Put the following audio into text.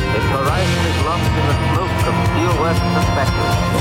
Its horizon is lost in the smoke of steel works and factories.